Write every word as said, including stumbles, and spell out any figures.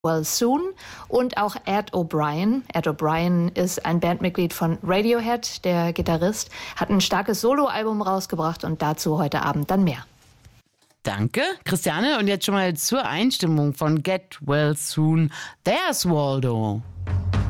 Well Soon und auch Ed O'Brien. Ed O'Brien ist ein Bandmitglied von Radiohead, der Gitarrist, hat ein starkes Soloalbum rausgebracht und dazu heute Abend dann mehr. Danke, Christiane. Und jetzt schon mal zur Einstimmung von Get Well Soon. There's Waldo.